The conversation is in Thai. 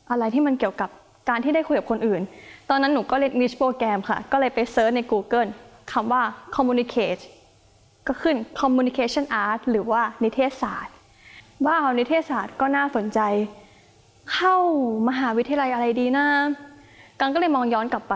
อะไรที่มันเกี่ยวกับการที่ได้คุยกับคนอื่นตอนนั้นหนูก็เรียน English โปรแกรมค่ะก็เลยไปเซิร์ชใน Google คำว่า communicate ก็ขึ้น communication art หรือว่านิเทศศาสตร์ว้าวนิเทศศาสตร์ก็น่าสนใจเข้ามหาวิทยาลัยอะไรดีนะกังก็เลยมองย้อนกลับไป